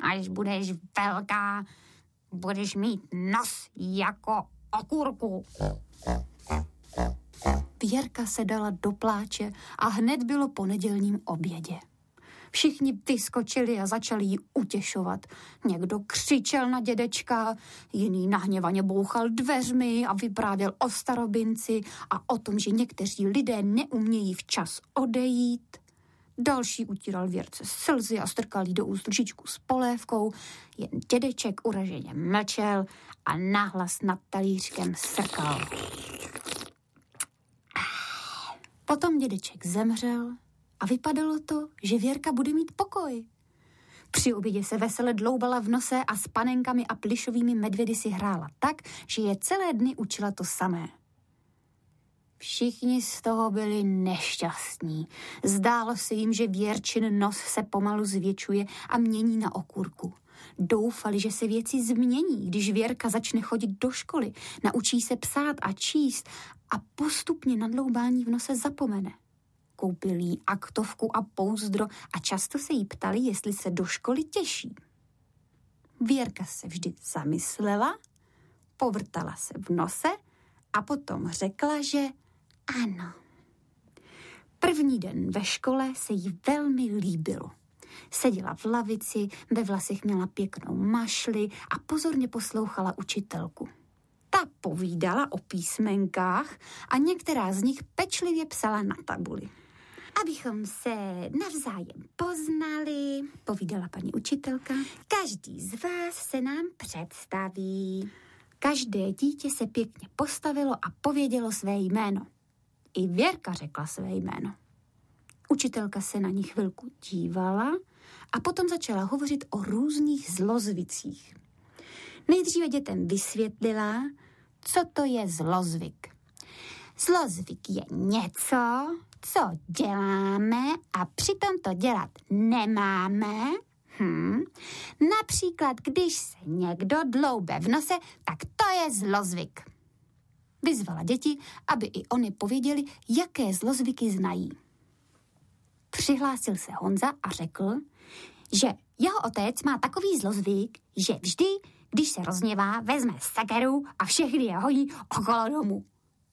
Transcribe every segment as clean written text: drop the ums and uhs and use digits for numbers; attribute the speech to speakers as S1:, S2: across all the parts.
S1: Až budeš velká, budeš mít nos jako okurku.
S2: Věrka se dala do pláče a hned bylo po nedělním obědě. Všichni vyskočili a začali ji utěšovat. Někdo křičel na dědečka, jiný nahněvaně bouchal dveřmi a vyprávěl o starobinci a o tom, že někteří lidé neumějí včas odejít. Další utíral Věrce slzy a strkal jí do úst lžičku s polévkou. Jen dědeček uraženě mlčel a nahlas nad talířkem srkal. Potom dědeček zemřel a vypadalo to, že Věrka bude mít pokoj. Při obědě se vesele dloubala v nose a s panenkami a plyšovými medvědy si hrála tak, že je celé dny učila to samé. Všichni z toho byli nešťastní. Zdálo se jim, že Věrčin nos se pomalu zvětšuje a mění na okurku. Doufali, že se věci změní, když Věrka začne chodit do školy, naučí se psát a číst a postupně na dloubání v nose zapomene. Koupil jí aktovku a pouzdro a často se jí ptali, jestli se do školy těší. Věrka se vždy zamyslela, povrtala se v nose a potom řekla, že ano. První den ve škole se jí velmi líbilo. Seděla v lavici, ve vlasech měla pěknou mašli a pozorně poslouchala učitelku. Ta povídala o písmenkách a některá z nich pečlivě psala na tabuli. Abychom se navzájem poznali, povídala paní učitelka, každý z vás se nám představí. Každé dítě se pěkně postavilo a povědělo své jméno. I Věrka řekla své jméno. Učitelka se na ní chvilku dívala a potom začala hovořit o různých zlozvicích. Nejdříve dětem vysvětlila, co to je zlozvyk. Zlozvyk je něco, co děláme a přitom to dělat nemáme. Například, když se někdo dloube v nose, tak to je zlozvyk. Vyzvala děti, aby i oni pověděli, jaké zlozvyky znají. Přihlásil se Honza a řekl, že jeho otec má takový zlozvyk, že vždy, když se rozněvá, vezme sekeru a všechny je hojí okolo domu.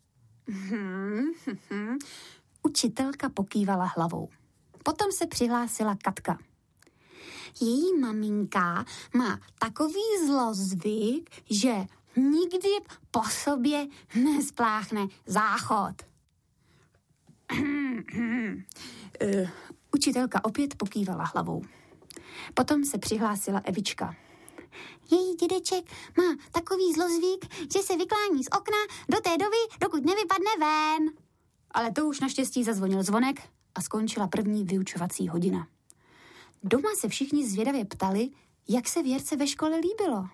S2: Učitelka pokývala hlavou. Potom se přihlásila Katka. Její maminka má takový zlozvyk, že nikdy po sobě nespláchne záchod. Učitelka opět pokývala hlavou. Potom se přihlásila Evička. Její dědeček má takový zlozvyk, že se vyklání z okna do té doby, dokud nevypadne ven. Ale to už naštěstí zazvonil zvonek a skončila první vyučovací hodina. Doma se všichni zvědavě ptali, jak se Věrce ve škole líbilo.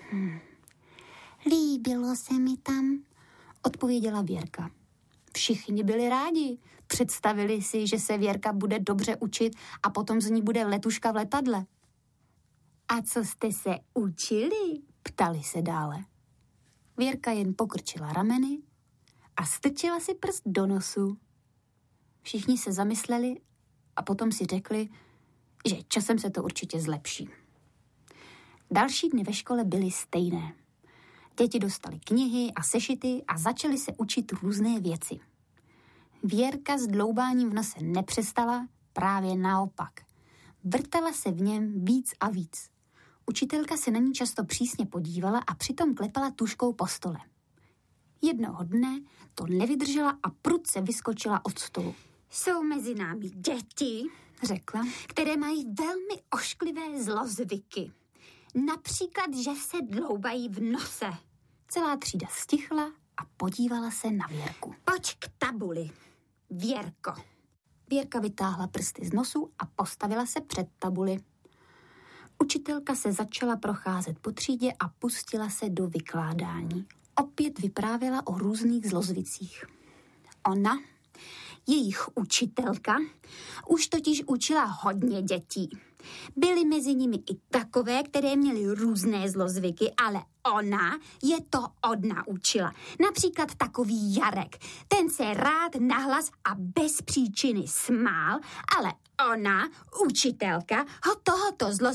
S2: Líbilo se mi tam, odpověděla Věrka. Všichni byli rádi. Představili si, že se Věrka bude dobře učit a potom z ní bude letuška v letadle. A co jste se učili? Ptali se dále. Věrka jen pokrčila rameny a strčila si prst do nosu. Všichni se zamysleli a potom si řekli, že časem se to určitě zlepší. Další dny ve škole byly stejné. Děti dostaly knihy a sešity a začaly se učit různé věci. Věrka s dloubáním v nose nepřestala, právě naopak. Vrtala se v něm víc a víc. Učitelka se na ní často přísně podívala a přitom klepala tužkou po stole. Jednoho dne to nevydržela a prudce vyskočila od stolu. Jsou mezi námi děti, řekla, které mají velmi ošklivé zlozvyky. Například, že se dloubají v nose. Celá třída stichla a podívala se na Věrku. Pojď k tabuli, Věrko. Věrka vytáhla prsty z nosu a postavila se před tabuli. Učitelka se začala procházet po třídě a pustila se do vykládání. Opět vyprávěla o různých zlozvicích. Ona, jejich učitelka, už totiž učila hodně dětí. Byly mezi nimi i takové, které měly různé zlozvyky, ale ona je to odnaučila. Například takový Jarek. Ten se rád nahlas a bez příčiny smál, ale ona, učitelka, ho tohoto zlozvyku